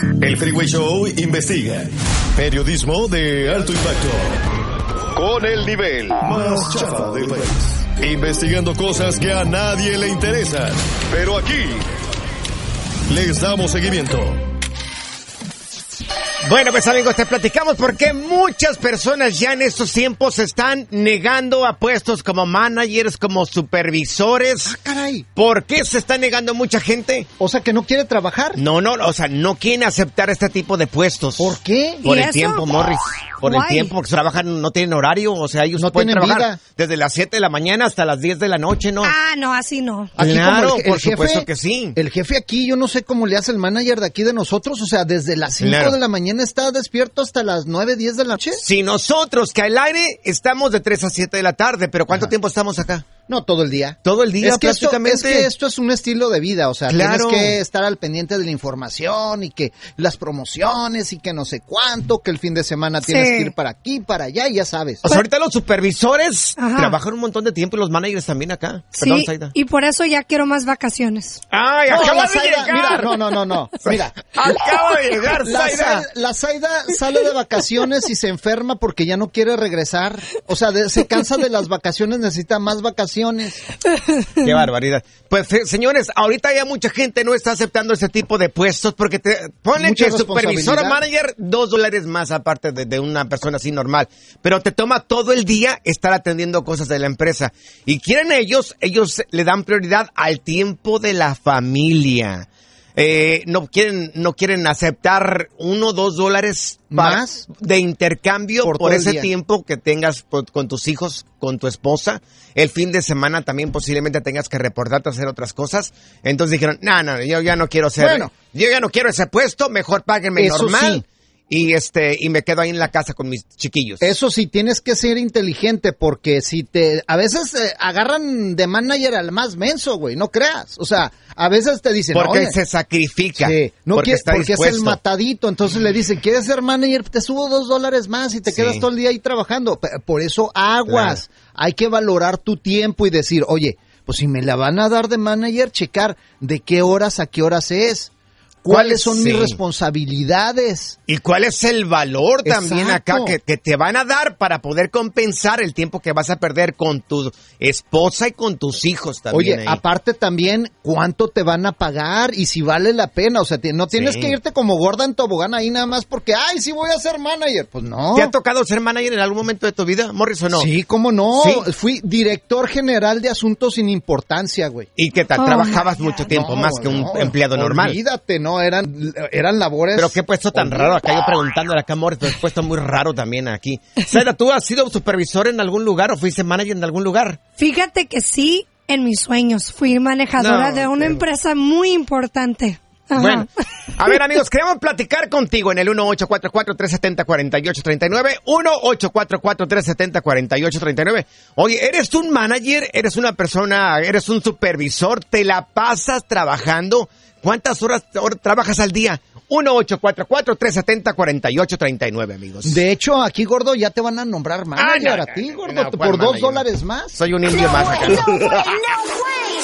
El Freeway Show investiga. Periodismo de alto impacto. Con el nivel más chafa del país. Investigando cosas que a nadie le interesan. Pero aquí les damos seguimiento. Bueno, pues amigos, te platicamos por qué muchas personas ya en estos tiempos se están negando a puestos como managers, como supervisores. ¡Ah, caray! ¿Por qué se está negando mucha gente? O sea, ¿que no quiere trabajar? No, o sea, no quieren aceptar este tipo de puestos. ¿Por qué? Por el eso? tiempo, Morris. Por el tiempo, porque trabajan, no tienen horario, o sea, ellos No pueden tienen trabajar vida. desde las 7 de la mañana hasta las 10 de la noche, ¿no? Ah, no, así no. Aquí Claro, como por supuesto que sí. El jefe aquí, yo no sé cómo le hace el manager de aquí de nosotros, o sea, desde las 5 Claro. de la mañana está despierto hasta las 9, 10 de la noche. Si nosotros, que al aire, estamos de 3 a 7 de la tarde, pero ¿cuánto tiempo estamos acá? No, todo el día. Todo el día, Es que prácticamente. esto es un estilo de vida, o sea, Claro. tienes que estar al pendiente de la información y que las promociones y que no sé cuánto, que el fin de semana tienes Sí. que ir para aquí, para allá, y ya sabes. O sea, ahorita los supervisores Ajá. trabajan un montón de tiempo y los managers también acá. Perdón, Sí, Zaida. y por eso ya quiero más vacaciones. ¡Ay, No, acaba la de Zaida, llegar! mira, no. Mira, Acaba de llegar, Zaida. La Zaida sale de vacaciones y se enferma porque ya no quiere regresar. O sea, se cansa de las vacaciones, necesita más vacaciones. ¡Qué barbaridad! Pues, señores, ahorita ya mucha gente no está aceptando ese tipo de puestos porque ponle Mucha que supervisor o responsabilidad. manager, $2 más aparte de una persona así normal. Pero te toma todo el día estar atendiendo cosas de la empresa. Y quieren ellos le dan prioridad al tiempo de la familia. No quieren aceptar $1 o $2 ¿Más? de intercambio Por por todo el ese día. tiempo que tengas con tus hijos, con tu esposa. El fin de semana también posiblemente tengas que reportarte a hacer otras cosas. Entonces dijeron, no, yo ya no quiero yo ya no quiero ese puesto, mejor páguenme Eso normal. sí. Y me quedo ahí en la casa con mis chiquillos. Eso sí, tienes que ser inteligente porque a veces agarran de manager al más menso, güey, no creas. O sea, a veces te dicen, porque oye, se sacrifica. sí, porque está porque es dispuesto. el matadito, entonces le dicen, ¿quieres ser manager? Te subo $2 más y te Sí. quedas todo el día ahí trabajando. Por eso aguas, hay que valorar tu tiempo y decir, oye, pues si me la van a dar de manager, checar de qué horas a qué horas es. ¿Cuáles son mis Sí. responsabilidades? ¿Y cuál es el valor también acá Exacto. que te van a dar para poder compensar el tiempo que vas a perder con tu esposa y con tus hijos también? Oye, ahí? aparte también, ¿cuánto te van a pagar? Y si vale la pena, o sea, no tienes Sí. que irte como gorda en tobogán ahí nada más porque, ay, sí voy a ser manager. Pues no. ¿Te ha tocado ser manager en algún momento de tu vida, Morris, o no? Sí, ¿cómo no? Sí. Fui director general de asuntos sin importancia, güey. Y que trabajabas mucho tiempo No, más que un no, empleado normal. Olvídate, no, eran labores. Pero qué puesto tan raro acá, yo preguntándole acá, Morris, pero es puesto muy raro también aquí. Zaida, ¿tú has sido supervisor en algún lugar o fuiste manager en algún lugar? Fíjate que sí, en mis sueños fui manejadora No, de una qué- empresa muy importante. Ajá. Bueno, a ver amigos, queremos platicar contigo en el 1-844-370-4839, 1-844-370-4839. Oye, ¿eres un manager? ¿Eres una persona? ¿Eres un supervisor? ¿Te la pasas trabajando? ¿Cuántas horas trabajas al día? 1-844-370-4839, amigos. De hecho, aquí, gordo, ya te van a nombrar manager no, a ti, no, gordo, no, por ¿cuál $2 manager? más. Soy un indio más acá.